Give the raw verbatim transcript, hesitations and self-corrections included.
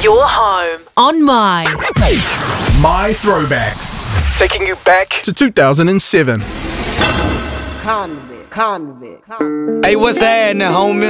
Your home on My. My Throwbacks. Taking you back to two thousand seven. Convict, convict, convict. Hey, what's happening, homie?